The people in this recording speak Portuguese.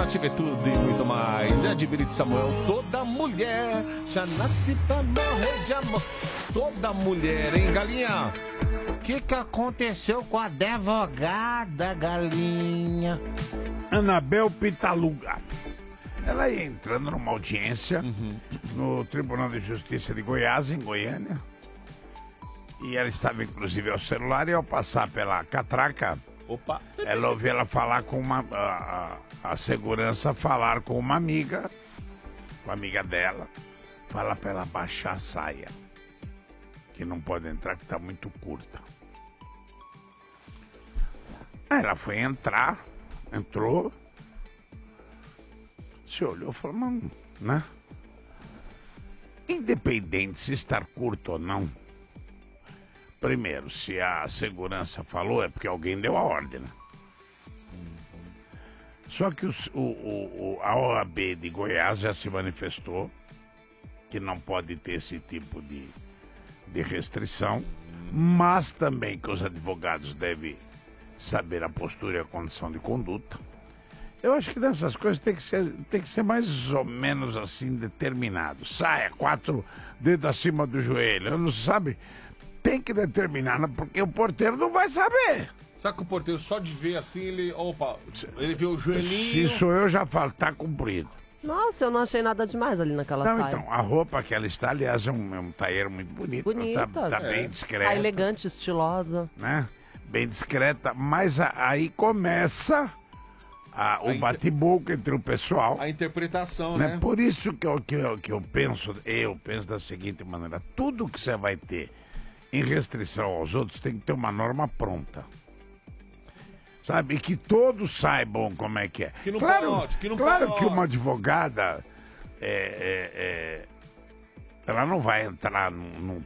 Pode ver tudo e muito mais. É de Samuel, toda mulher já nasce pra morrer de amor. Toda mulher, hein, galinha? O que aconteceu com a advogada, galinha? Anabel Pitaluga. Ela ia entrando numa audiência no Tribunal de Justiça de Goiás, em Goiânia. E ela estava inclusive ao celular e ao passar pela catraca, ela ouviu ela falar com a segurança falar com uma amiga dela. Fala pra ela baixar a saia, que não pode entrar, que tá muito curta. Aí ela foi entrar, entrou, se olhou e falou, não, né? Independente se estar curto ou não, primeiro, se a segurança falou, é porque alguém deu a ordem, né? Só que a OAB de Goiás já se manifestou que não pode ter esse tipo de restrição, mas também que os advogados devem saber a postura e a condição de conduta. Eu acho que dessas coisas tem que ser mais ou menos assim determinado. Saia 4 dedos acima do joelho, não sabe? Tem que determinar, porque o porteiro não vai saber. Sabe que o porteiro só de ver assim, ele vê o joelhinho... Se sou eu, já falo, tá cumprido. Nossa, eu não achei nada demais ali naquela saia. Não, então, a roupa que ela está, aliás, é um tailleur muito bonito. Bonita. Tá bem discreta. Tá elegante, estilosa. Né? Bem discreta, mas aí começa o bate-boca entre o pessoal. A interpretação, né? Por isso que eu penso da seguinte maneira, tudo que você vai ter em restrição aos outros tem que ter uma norma pronta. Sabe? E que todos saibam como é que é. Que não pode. Claro pode. Que uma advogada ela não vai entrar num